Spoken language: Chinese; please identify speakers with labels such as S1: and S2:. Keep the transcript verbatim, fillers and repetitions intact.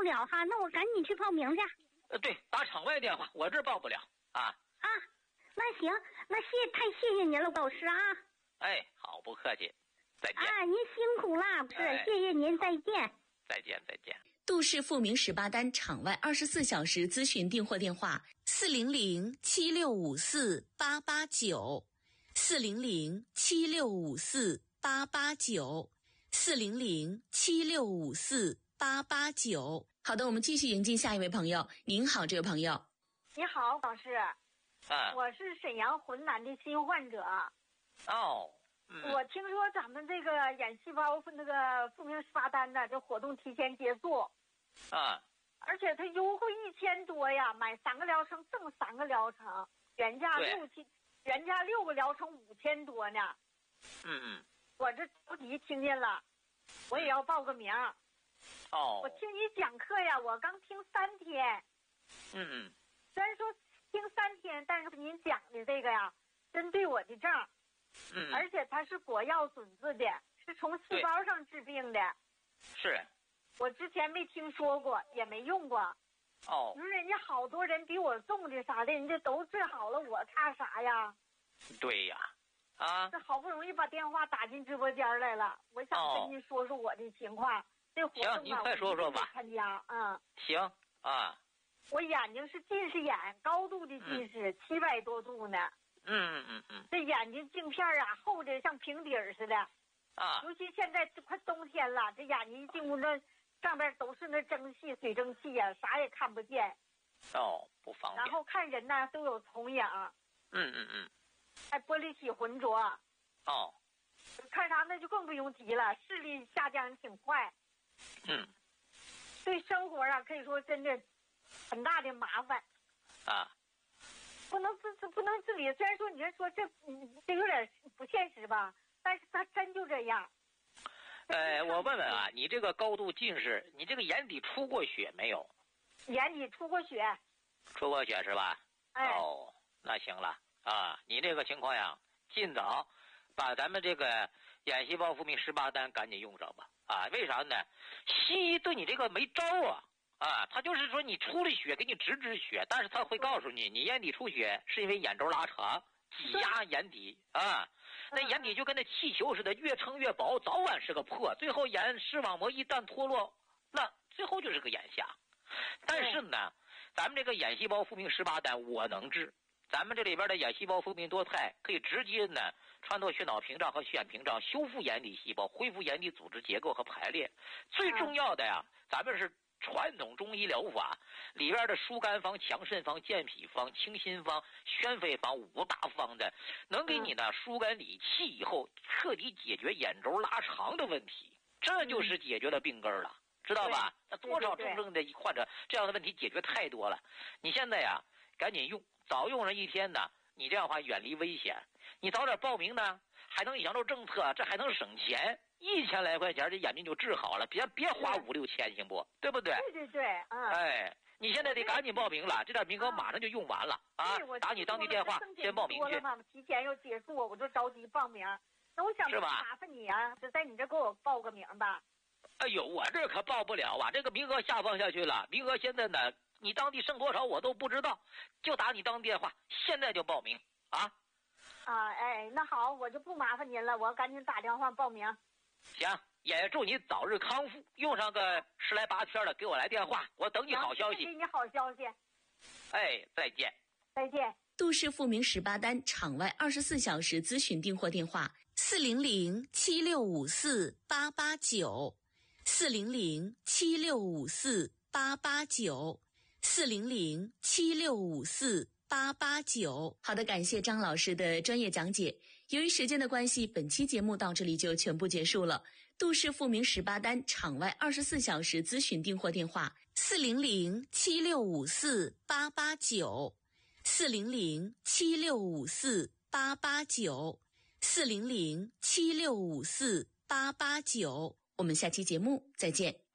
S1: 了哈，那我赶紧去报名去。
S2: 呃，对，打场外电话，我这儿报不了啊。
S1: 啊，那行，那谢太谢谢您了，老师啊。
S2: 哎，好，不客气，再见。
S1: 啊，您辛苦了，是、
S2: 哎、
S1: 谢谢您，再见。
S2: 再见，再见。
S3: 杜氏复明十八单场外二十四小时咨询订货电话：四零零七六五四八八九，四零零七六五四八八九，四零零七六五四八八九。好的，我们继续迎进下一位朋友。您好，这位朋友。
S4: 你好，老师。
S2: 啊，
S4: 我是沈阳浑南的新患者。
S2: 哦。嗯、
S4: 我听说咱们这个眼细胞那个复明十八单呢，这活动提前结束。
S2: 啊。
S4: 而且它优惠一千多呀，买三个疗程赠三个疗程，原价六千，原价六个疗程五千多呢。
S2: 嗯嗯。
S4: 我这着急听见了，我也要报个名。
S2: 哦。
S4: 我听你讲课呀，我刚听三天。
S2: 嗯嗯。
S4: 虽然说听三天，但是您讲的这个呀，针对我的症。
S2: 嗯。
S4: 而且它是果药准字的，是从细胞上治病的。
S2: 是。
S4: 我之前没听说过，也没用过。
S2: 哦。
S4: 你说人家好多人比我重的啥的，人家都治好了，我差啥呀？
S2: 对呀。啊。
S4: 这好不容易把电话打进直播间来了，我想跟您说说我的情况。哦、这活动啊，
S2: 行，您快说说吧。
S4: 参加，嗯。
S2: 行啊。
S4: 我眼睛是近视眼，高度的近视，七百、嗯、多度呢。
S2: 嗯嗯嗯。
S4: 这眼睛镜片啊，厚的像平底儿似的。
S2: 啊。
S4: 尤其现在快冬天了，这眼睛一进屋那上边都是那蒸汽、水蒸气呀、啊，啥也看不见。
S2: 哦，不方便。
S4: 然后看人呢都有重影。
S2: 嗯嗯嗯。
S4: 还玻璃体浑浊。
S2: 哦。
S4: 看啥那就更不用提了，视力下降挺快。
S2: 嗯。
S4: 对生活啊，可以说真的很大的麻烦。
S2: 啊。
S4: 不能自不能自理，虽然说你这说这这有点不现实吧，但是他真就这样。
S2: 呃，我问问啊，你这个高度近视，你这个眼底出过血没有？
S4: 眼底出过血。
S2: 出过血是吧？
S4: 哎。
S2: 哦，那行了啊，你这个情况呀，尽早把咱们这个眼细胞复明十八单赶紧用上吧。啊，为啥呢？西医对你这个没招啊。啊，他就是说你出了血给你止止血，但是他会告诉你，你眼底出血是因为眼轴拉长挤压眼底啊，那眼底就跟那气球似的，越撑越薄，早晚是个破，最后眼视网膜一旦脱落，那最后就是个眼瞎。但是呢，咱们这个眼细胞复明十八单我能治，咱们这里边的眼细胞复明多肽可以直接呢穿透血脑屏障和血眼屏障，修复眼底细胞，恢复眼底组织结构和排列。最重要的呀，咱们是传统中医疗法里边的疏肝方、强肾方、健脾方、清心方、宣肺方五大方的，能给你呢疏肝理气以后，彻底解决眼轴拉长的问题，这就是解决了病根了，知道吧？那多少重症的患者这样的问题解决太多了。你现在呀，赶紧用，早用上一天呢，你这样的话远离危险。你早点报名呢，还能享受政策，这还能省钱。一千来块钱，这眼睛就治好了，别别花五六千，行不？对不对？
S4: 对对对，嗯。
S2: 哎，你现在得赶紧报名了，这点名额马上就用完了啊！打你当地电话先报名去。
S4: 提前要结束，我就着急报名。那我想麻烦你啊，就在你这给我报个名吧。
S2: 哎呦，我这可报不了啊，这个名额下放下去了。名额现在呢，你当地剩多少我都不知道，就打你当地电话，现在就报名啊！
S4: 啊，哎，那好，我就不麻烦您了，我赶紧打电话报名。
S2: 行，也祝你早日康复，用上个十来八天了，给我来电话，我等你好消息。
S4: 给你好消息。
S2: 哎，再见。
S4: 再见。
S3: 杜氏复明十八单场外二十四小时咨询订货电话：四零零七六五四八八九，四零零七六五四八八九，四零零七六五四八八九。好的，感谢张老师的专业讲解。由于时间的关系，本期节目到这里就全部结束了。杜氏复明十八单场外二十四小时咨询订货电话：四零零七六五四八八九，四零零七六五四八八九，四零零七六五四八八九。我们下期节目再见。